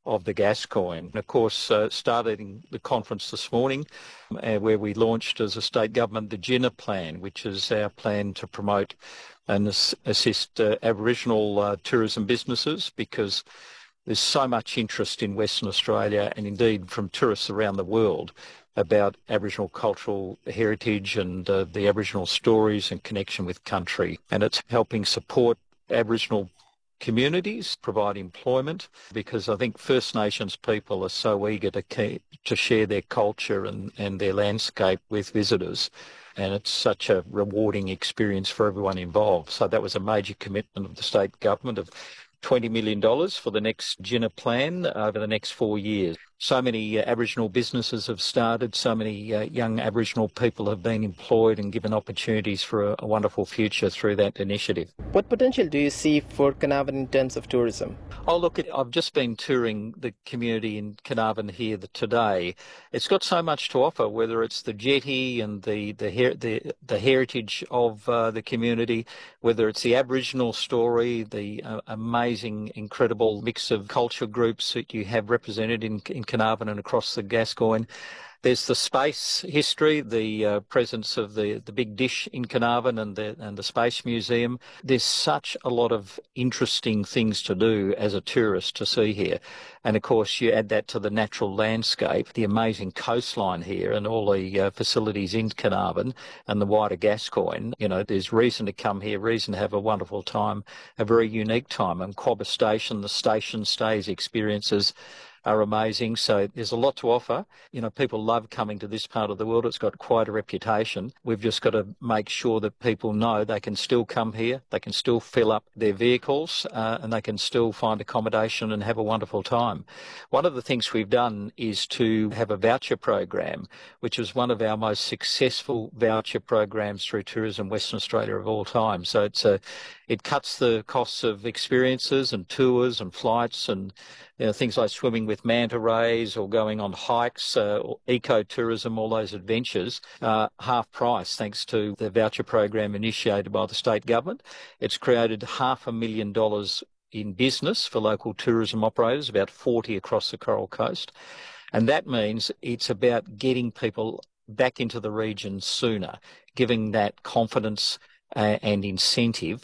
of the Gascoyne. Of course, starting the conference this morning, where we launched as a state government the GINA plan, which is our plan to promote and assist Aboriginal tourism businesses, because there's so much interest in Western Australia and indeed from tourists around the world about Aboriginal cultural heritage and the Aboriginal stories and connection with country. And it's helping support Aboriginal communities, provide employment, because I think First Nations people are so eager to share their culture and their landscape with visitors. And it's such a rewarding experience for everyone involved. So that was a major commitment of the state government of $20 million for the next GINA plan over the next 4 years. So many Aboriginal businesses have started, so many young Aboriginal people have been employed and given opportunities for a wonderful future through that initiative. What potential do you see for Carnarvon in terms of tourism? Oh, look, I've just been touring the community in Carnarvon here today. It's got so much to offer, whether it's the jetty and the heritage of the community, whether it's the Aboriginal story, the amazing, incredible mix of culture groups that you have represented in Carnarvon and across the Gascoyne. There's the space history, the presence of the big dish in Carnarvon and the Space Museum. There's such a lot of interesting things to do as a tourist to see here. And of course, you add that to the natural landscape, the amazing coastline here and all the facilities in Carnarvon and the wider Gascoyne. You know, there's reason to come here, reason to have a wonderful time, a very unique time. And Quobba Station, the station stays experiences are amazing. So there's a lot to offer. You know, people love coming to this part of the world. It's got quite a reputation. We've just got to make sure that people know they can still come here, they can still fill up their vehicles and they can still find accommodation and have a wonderful time. One of the things we've done is to have a voucher program, which is one of our most successful voucher programs through Tourism Western Australia of all time. So it cuts the costs of experiences and tours and flights and things like swimming with manta rays or going on hikes, or ecotourism, all those adventures, half price thanks to the voucher program initiated by the state government. It's created $500,000 in business for local tourism operators, about 40 across the Coral Coast. And that means it's about getting people back into the region sooner, giving that confidence and incentive